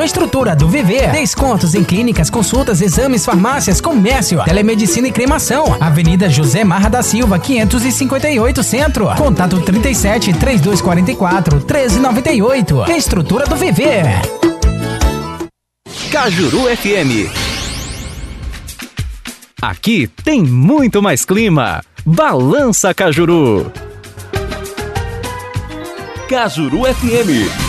Estrutura do VV. Descontos em clínicas, consultas, exames, farmácias, comércio, telemedicina e cremação. Avenida José Marra da Silva, 558 Centro. Contato 37 3244 1398. Estrutura do VV. Cajuru FM. Aqui tem muito mais clima. Balança Cajuru. Cajuru FM.